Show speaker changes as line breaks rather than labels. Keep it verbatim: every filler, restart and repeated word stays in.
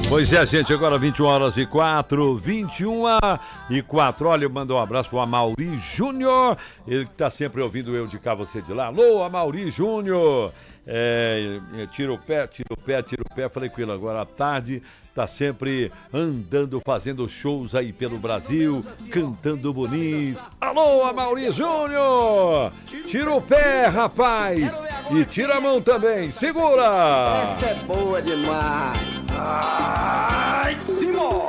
Pois é, gente, agora vinte e uma horas e quatro, vinte e uma e quatro. Olha, eu mando um abraço pro Amauri Júnior, ele que tá sempre ouvindo eu de cá, você de lá. Alô, Amauri Júnior! É, tira o pé, tira o pé, tira o pé. Falei com ele agora à tarde. Tá sempre andando, fazendo shows aí pelo Brasil, cantando bonito. Alô, Amauri Júnior! Tira o pé, rapaz! E tira a mão também, segura!
Essa é boa demais! Ai, Simão!